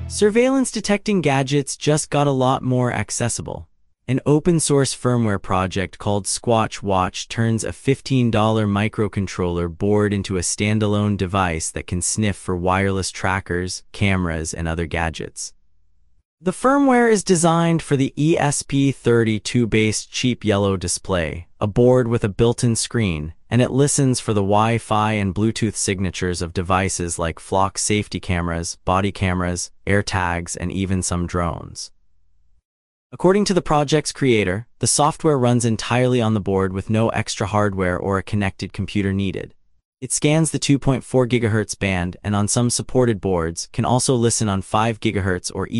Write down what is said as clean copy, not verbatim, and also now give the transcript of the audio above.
Surveillance detecting gadgets just got a lot more accessible. An open-source firmware project called Squatch Watch turns a $15 microcontroller board into a standalone device that can sniff for wireless trackers, cameras, and other gadgets. The firmware is designed for the ESP32-based cheap yellow display, a board with a built-in screen, and it listens for the Wi-Fi and Bluetooth signatures of devices like flock safety cameras, body cameras, AirTags, and even some drones. According to the project's creator, the software runs entirely on the board with no extra hardware or a connected computer needed. It scans the 2.4 GHz band and on some supported boards can also listen on 5 GHz or